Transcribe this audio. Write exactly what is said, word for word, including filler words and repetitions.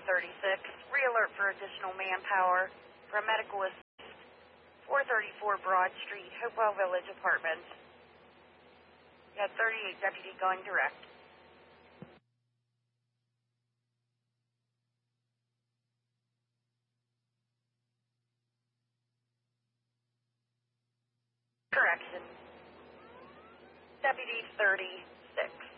thirty-six. Re-alert for additional manpower from medical assist. four thirty-four Broad Street, Hopewell Village Apartments. You got thirty-eight deputy going direct. Correction. Deputy thirty-six.